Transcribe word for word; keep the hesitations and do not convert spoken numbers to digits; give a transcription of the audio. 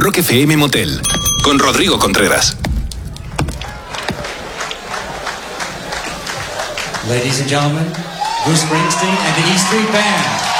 Rock F M Motel, con Rodrigo Contreras. Ladies and gentlemen, Bruce Springsteen and the E Street Band.